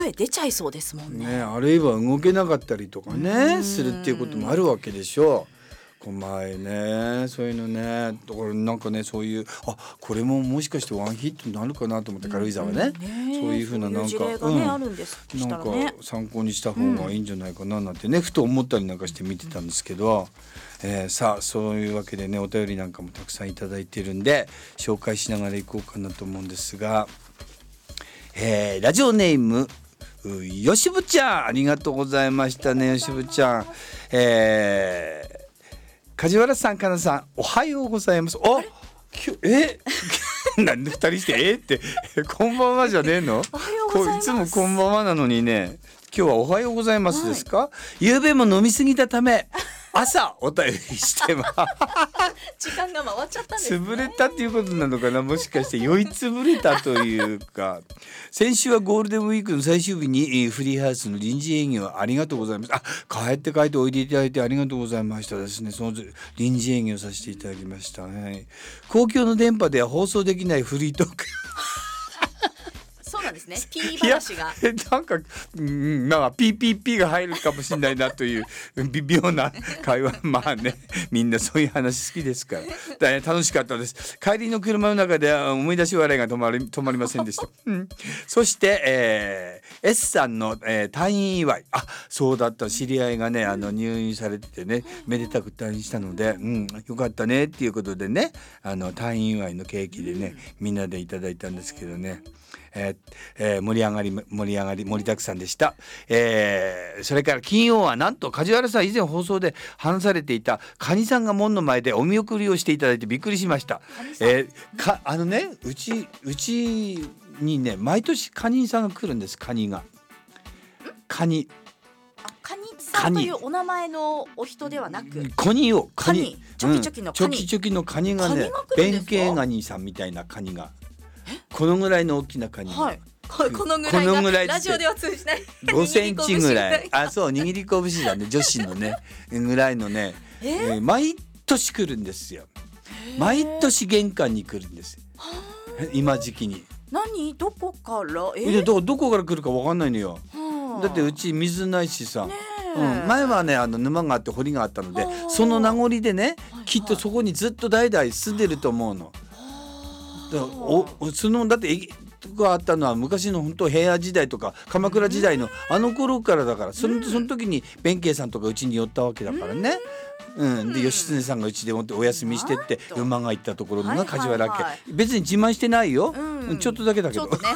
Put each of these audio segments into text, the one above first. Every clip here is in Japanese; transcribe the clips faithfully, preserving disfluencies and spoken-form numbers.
声出ちゃいそうですもんね。 ね、あるいは動けなかったりとかうねんするっていうこともあるわけでしょう。こう前ねそういうのねだからなんかねそういうあこれももしかしてワンヒットになるかなと思って軽井沢ね、 うんねそういうふうななんかそういう事例がね、 うんあるんですしなんかたらね。 参考にした方がいいんじゃないかななんてね、ふと思ったりなんかして見てたんですけど、えー、さあそういうわけでねお便りなんかもたくさんいただいてるんで紹介しながらいこうかなと思うんですが、えー、ラジオネームよしぶちゃんありがとうございましたね。よしぶちゃん、えー梶原さん、かなさん、おはようございます。お、きえ、なんで二人してえってこんばんはじゃねえの？ おはようございます。 こういつもこんばんはなのにね、今日はおはようございますですか？はい、夕べも飲み過ぎたため朝お便りしてます時間が回っちゃったんですね。 潰れたっていうことなのかな、もしかして酔い潰れたというか先週はゴールデンウィークの最終日にフリーハウスの臨時営業ありがとうございます。あ、帰って帰っておいでいただいてありがとうございましたですね。その臨時営業させていただきました、はい、公共の電波では放送できないフリートークそうなんですね。ピー話がなんか、うん、なんかピーピーピーが入るかもしれないなという微妙な会話まあねみんなそういう話好きですからだ、ね、楽しかったです。帰りの車の中で思い出し笑いが止まり、止まりませんでした、うん、そして、えー、S さんの、えー、退院祝い、あ、そうだった、知り合いがねあの入院されててねめでたく退院したので、うん、よかったねっていうことでねあの退院祝いのケーキでねみんなでいただいたんですけどね、えーえー、盛り上がり盛り上がり盛りだくさんでした、えー、それから金曜はなんと梶原さん以前放送で話されていたカニさんが門の前でお見送りをしていただいてびっくりしました。えー、かあのねうちうちにね毎年カニさんが来るんです。カニがカニカニさんというお名前のお人ではなくカニをカニチョキチョキのカニ、 うん、チョキチョキのカニがね弁慶ガニさんみたいなカニがこのぐらいの大きなカニが、はい、 こ, このぐらいがぐらいラジオでは通じないごセンチぐらいあそう握り拳だね女子のねぐらいのね、えーえー、毎年来るんですよ。毎年玄関に来るんですよ今時期に。 何どこから、 えー、ど, どこから来るか分かんないのよ。だってうち水ないしさ、うん、前はねあの沼があって堀があったのでその名残でねきっとそこにずっと代々住んでると思うの。だおそのだってがあったのは昔の本当平安時代とか鎌倉時代のあの頃からだからその、その時に弁慶さんとかうちに寄ったわけだからね、うん、で義経さんがうちでもってお休みしてって馬が行ったところのが梶原家、はいはいはい、別に自慢してないよ、うん、ちょっとだけだけどちょっとね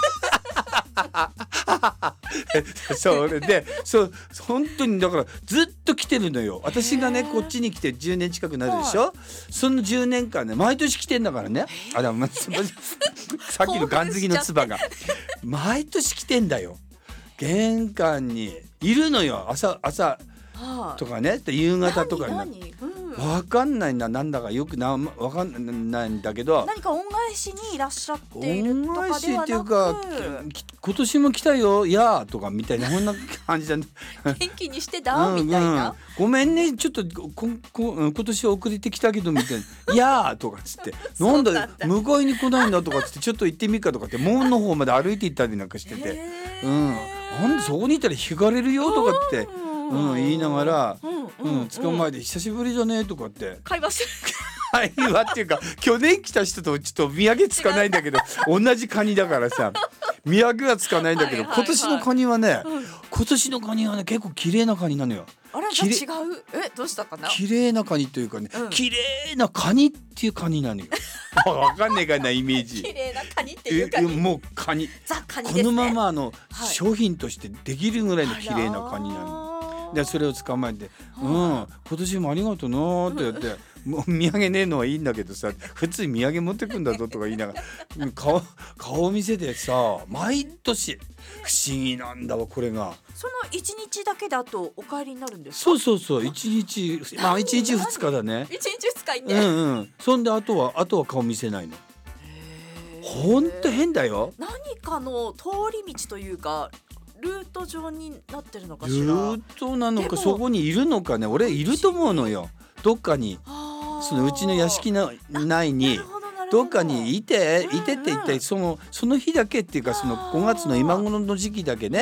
それでそう本当にだからずっと来てるのよ。私がねこっちに来てじゅうねん近くなるでしょ。そのじゅうねんかんね毎年来てんだからね。あら、ま、さっきのガンズギのつばが毎年来てんだよ。玄関にいるのよ。朝朝とかね夕方とかに何何、うんわかんないな、なんだかよくなわかんないんだけど何か恩返しにいらっしゃっているとかではなく、恩返しっていうか今年も来たよやーとかみたいなこんな感じだね元気にしてだ、うん、みたいな、うん、 ごめんねちょっとここ今年遅れてきたけどみたいなやーとかつってなんだ迎えに来ないんだとかつってちょっと行ってみっかとかって門の方まで歩いて行ったりなんかしてて、うん、なんでそこにいたら引かれるよとかって、うん、言いながらうん、捕まえて久しぶりじゃねえとかって会話して会話っていうか去年来た人とちょっと見分けつかないんだけど同じカニだからさ見分けはつかないんだけど、はいはいはい、今年のカニはね、うん、今年のカニはね結構綺麗なカニなのよ。 あれじゃ違うえどうしたかな。 綺麗なカニというかね、うん、綺麗なカニっていうカニなのよわかんねえかなイメージ。 綺麗なカニっていうカニもうカニザカニですね。 このままあの、 はい、 商品としてできるぐらいの綺麗なカニなの。でそれを捕まえて、うん、今年もありがとうなって言ってもう土産ねえのはいいんだけどさ普通に土産持ってくんだぞとか言いながら顔、顔見せてさ毎年不思議なんだわこれが。 そのいちにちだけだとお帰りになるんですか。 そうそうそういちにちまあいちにちふつかだね。 いちにちふつかいね、 うんうん、そんであとはあとは顔見せないの。ほんと変だよ。 何かの通り道というかルート上になってるのかしら。 ルートなのかそこにいるのかね。俺いると思うのよどっかにそのうちの屋敷の内にどっかにいていてって一体そのその日だけっていうかそのごがつの今頃の時期だけね